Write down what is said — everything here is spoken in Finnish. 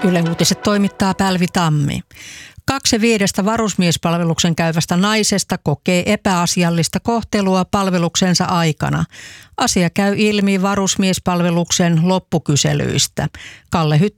Yle Uutiset toimittaa Pälvi Tammi. 2/5 varusmiespalveluksen käyvästä naisesta kokee epäasiallista kohtelua palveluksensa aikana. Asia käy ilmi varusmiespalveluksen loppukyselyistä. Kalle Hyttinen